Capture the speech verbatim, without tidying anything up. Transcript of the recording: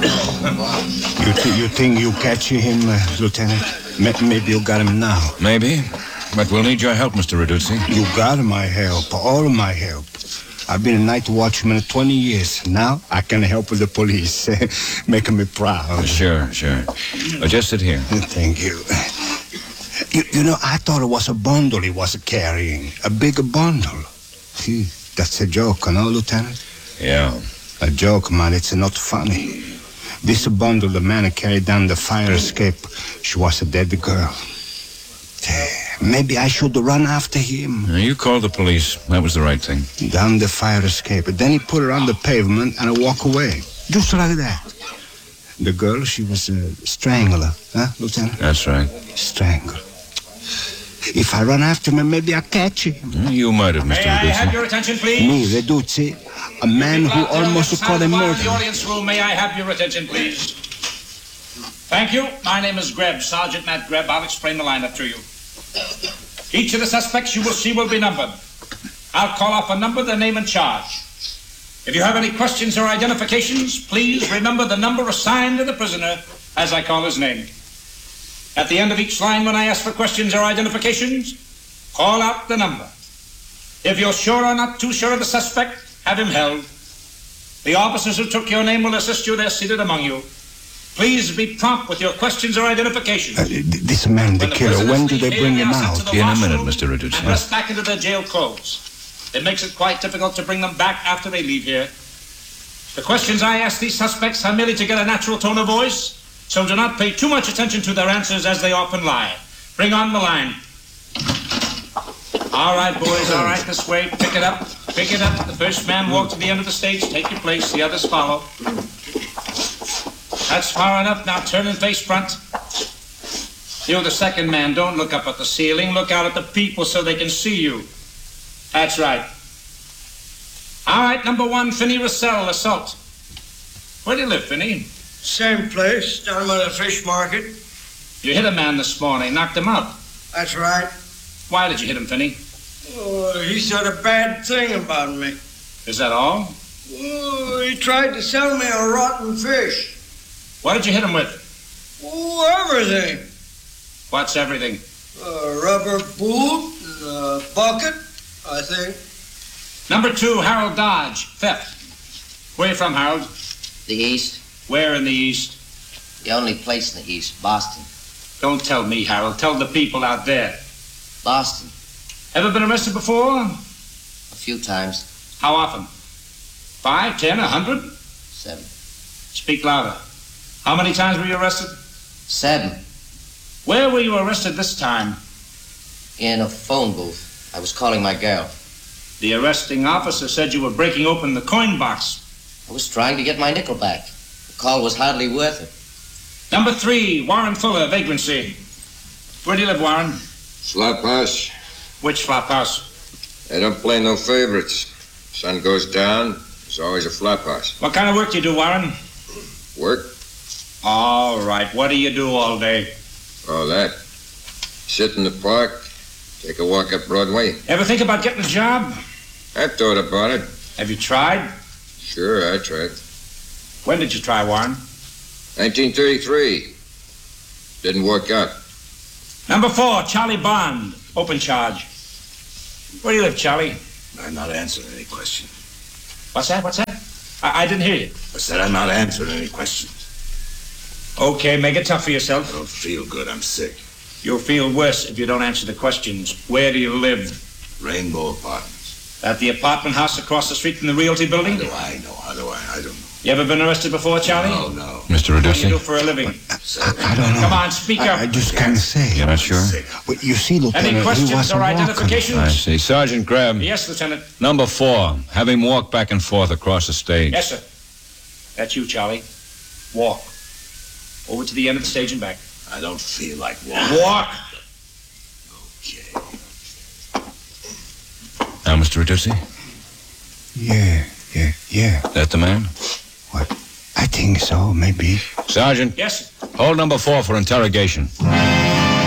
You, th- you think you catch him, uh, Lieutenant? M- maybe you got him now. Maybe, but we'll need your help, Mister Reducci. You got my help, all my help. I've been a night watchman twenty years. Now I can help with the police, making me proud. Sure, sure. Uh, just sit here. Thank you. you. You know, I thought it was a bundle he was carrying, a big bundle. See, that's a joke, no, Lieutenant? Yeah. A joke, man. It's not funny. This bundle the man carried down the fire escape, she was a dead girl. Maybe I should run after him. Now, you called the police. That was the right thing. Down the fire escape. Then he put her on the pavement and I walk away. Just like that. The girl, she was a strangler. Huh, Lieutenant? That's right. Strangle. If I run after him, maybe I'll catch him. You might have, Mister May I Reduci. have your attention, please? Me, Reduci. A man who almost caught a In the murder. audience room, may I have your attention, please? Thank you. My name is Greb, Sergeant Matt Greb. I'll explain the lineup to you. Each of the suspects you will see will be numbered. I'll call off a number, their name and charge. If you have any questions or identifications, please remember the number assigned to the prisoner as I call his name. At the end of each line, when I ask for questions or identifications, call out the number. If you're sure or not too sure of the suspect, have him held. The officers who took your name will assist you. They're seated among you. Please be prompt with your questions or identifications. Uh, this man, the When the killer, prisoners when do leave they here, bring they him are sent out? to the In a washroom minute, Mister Reduci. And pressed back into their jail clothes. It makes it quite difficult to bring them back after they leave here. The questions I ask these suspects are merely to get a natural tone of voice, so do not pay too much attention to their answers as they often lie. Bring on the line. All right, boys, all right, this way. Pick it up, pick it up. The first man walk to the end of the stage. Take your place. The others follow. That's far enough. Now turn and face front. You, the second man, don't look up at the ceiling. Look out at the people so they can see you. That's right. All right, number one, Finney Russell, assault. Where do you live, Finney? Same place, down by the fish market. You hit a man this morning, knocked him out. That's right. Why did you hit him, Finney? Oh, he said a bad thing about me. Is that all? Oh, he tried to sell me a rotten fish. What did you hit him with? Oh, everything. What's everything? A rubber boot and a bucket, I think. Number two, Harold Dodge, theft. Where you from, Harold? The East? Where in the East? The only place in the East, Boston. Don't tell me, Harold. Tell the people out there. Boston. Ever been arrested before? A few times. How often? Five, ten, a hundred? Seven. Speak louder. How many times were you arrested? Seven. Where were you arrested this time? In a phone booth. I was calling my girl. The arresting officer said you were breaking open the coin box. I was trying to get my nickel back. The call was hardly worth it. Number three, Warren Fuller, vagrancy. Where do you live, Warren? Flop house. Which flop house? I don't play no favorites. Sun goes down, there's always a flop house. What kind of work do you do, Warren? Work? All right. What do you do all day? All that. Sit in the park, take a walk up Broadway. Ever think about getting a job? I thought about it. Have you tried? Sure, I tried. When did you try, Warren? nineteen thirty-three. Didn't work out. Number four, Charlie Bond, open charge. Where do you live, Charlie? I'm not answering any questions. What's that? What's that? I, I didn't hear you. I said I'm not answering any questions. Okay, make it tough for I yourself. don't feel good. I'm sick. You'll feel worse if you don't answer the questions. Where do you live? Rainbow Apartments. At the apartment house across the street from the Realty How building? do I know? How do I? I don't know. You ever been arrested before, Charlie? No, no. Mister What do you do Reduci? for a living? I don't know. Come on, speak I, up. I just can't say. You're not sure? But you see, Lieutenant, Any he questions was a or walker. identifications? I see. Sergeant Graham. Yes, Lieutenant. Number four. Have him walk back and forth across the stage. Yes, sir. That's you, Charlie. Walk. Over to the end of the stage and back. I don't feel like walking. Walk. Okay. Now, Mister Reduci, Yeah, yeah, yeah. that the man? What? I think so, maybe. Sergeant, Yes, sir. hold number four for interrogation.